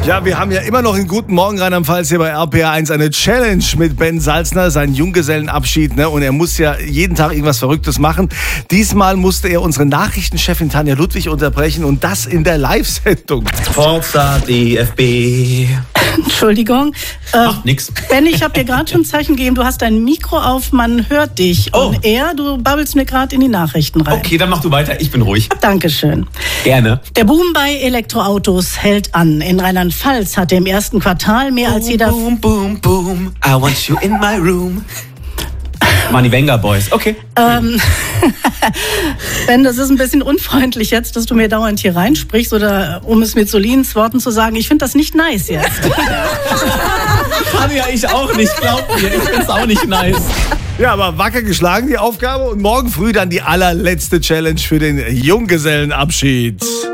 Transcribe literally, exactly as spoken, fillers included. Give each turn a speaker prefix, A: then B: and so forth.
A: Ja, wir haben ja immer noch in Guten Morgen Rheinland-Pfalz hier bei R P R eins eine Challenge mit Ben Salzner, seinen Junggesellenabschied. Ne? Und er muss ja jeden Tag irgendwas Verrücktes machen. Diesmal musste er unsere Nachrichtenchefin Tanja Ludwig unterbrechen und das in der Live-Sendung.
B: Forza D F B.
C: Entschuldigung. Äh,
B: Macht nix.
C: Ben, ich habe dir gerade schon ein Zeichen gegeben, du hast dein Mikro auf, man hört dich.
B: Oh.
C: Und er, du babbelst mir gerade in die Nachrichten rein.
B: Okay, dann mach du weiter, ich bin ruhig.
C: Dankeschön.
B: Gerne.
C: Der Boom bei Elektroautos hält an. In Rheinland-Pfalz hatte im ersten Quartal mehr als jeder...
B: Boom, boom, boom, I want you in my room. Money Wenger Boys, okay.
C: Ähm, Ben, das ist ein bisschen unfreundlich jetzt, dass du mir dauernd hier reinsprichst oder um es mit Solins Worten zu sagen, ich finde das nicht nice jetzt.
B: Kann ja ich auch nicht, glaub mir, ich find's auch nicht nice.
A: Ja, aber wacker geschlagen die Aufgabe und morgen früh dann die allerletzte Challenge für den Junggesellenabschied.